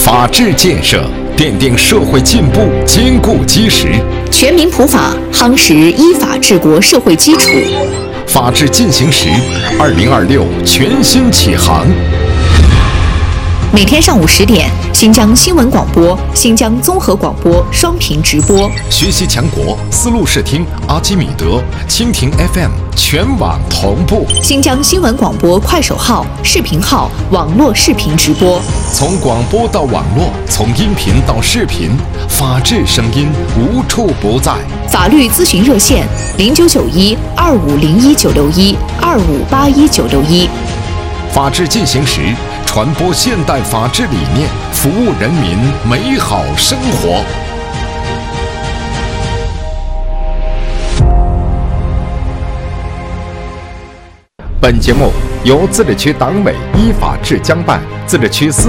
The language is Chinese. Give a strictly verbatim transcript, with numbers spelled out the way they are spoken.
法治建设奠定社会进步坚固基石， 全民普法夯实依法治国社会基础。 法治进行时，二零二六全新启航。 每天上午十点，新疆新闻广播、新疆综合广播双频直播。 学习强国，丝路视听、阿基米德、蜻蜓 F M 全网同步。 新疆新闻广播快手号、视频号网络视频直播。 从广播到网络，从音频到视频，法治声音无处不在。 法律咨询热线：零九九一二五零一九六一二五八一九六一。 法治进行时，传播现代法治理念，服务人民美好生活。本节目由自治区党委依法治江办、自治区司